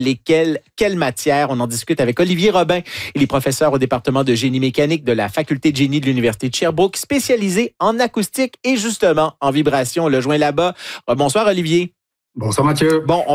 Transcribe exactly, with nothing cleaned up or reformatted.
Lesquelles, quelles matières? On en discute avec Olivier Robin. Il est professeur au département de génie mécanique de la faculté de génie de l'Université de Sherbrooke, spécialisé en acoustique et justement en vibration. On le joint là-bas. Bonsoir Olivier. Bonsoir Mathieu. Bon, on